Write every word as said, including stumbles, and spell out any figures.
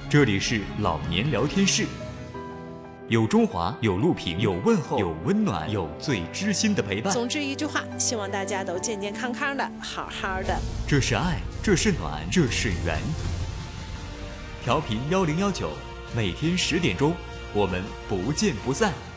这里是老年聊天室，有中华，有录屏，有问候，有温暖，有最知心的陪伴。 总之一句话，希望大家都健健康康的，好好的。 这是爱，这是暖，这是缘。调频幺零幺九，每天十点钟，我们不见不散。